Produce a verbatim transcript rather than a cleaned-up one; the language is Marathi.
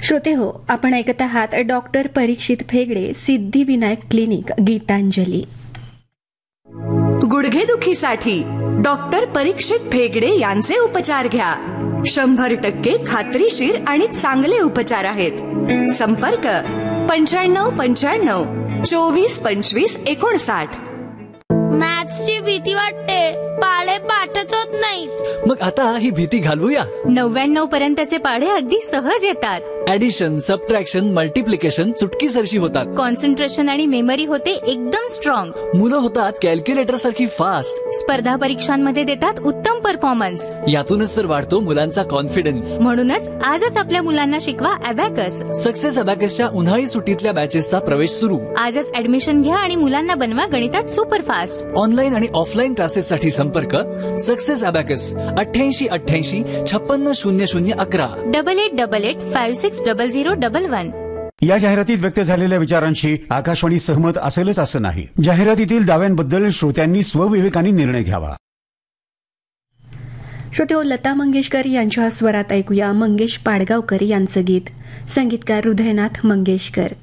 श्रोते हो, आपण ऐकत आहात डॉक्टर परीक्षित फेगडे, सिद्धिविनायक क्लिनिक, गीतांजली. गुडघेदुखीसाठी डॉक्टर परीक्षित फेगडे यांचे उपचार घ्या. शंभर टक्के खात्रीशीर आणि चांगले उपचार आहेत. संपर्क पंच्याण्णव पंच्याण्णव चोवीस पंचवीस एकोणसाठ. मॅथ्सची भीती वाटते, पाढे पाठच होत नाहीत. मग आता ही भीती घालवूया. नव्याण्णव पर्यंतचे पाढे अगदी सहज येतात. ऍडिशन, सबट्रॅक्शन, मल्टिप्लिकेशन चुटकीसरशी होतात. कॉन्सन्ट्रेशन आणि मेमरी होते एकदम स्ट्रॉंग. मुलं होतात कॅल्क्युलेटर सारखी फास्ट. स्पर्धा परीक्षांमध्ये देतात उत्तम परफॉर्मन्स. यातूनच तर वाढतो मुलांचा कॉन्फिडन्स. म्हणूनच आजच आपल्या मुलांना शिकवा अबॅकस. सक्सेस अबॅकसच्या उन्हाळी सुट्टीतल्या बॅचेसचा प्रवेश सुरू. आजच ऍडमिशन घ्या आणि मुलांना बनवा गणितात सुपरफास्ट. ऑनलाईन आणि ऑफलाईन क्लासेससाठी संपर्क सक्सेस अबॅकस अठ्ठ्याऐंशी अठ्ठ्याऐंशी छप्पन्न शून्य शून्य अकरा double eight double eight five six double zero double one. या जाहिरातीत व्यक्त झालेल्या विचारांशी आकाशवाणी सहमत असेलच असं नाही. जाहिरातीतील दाव्यांबद्दल श्रोत्यांनी स्वविवेकाने निर्णय घ्यावा. श्रोते हो, लता मंगेशकर यांच्या स्वरात ऐकूया मंगेश पाडगावकर यांचं गीत. संगीतकार हृदयनाथ मंगेशकर.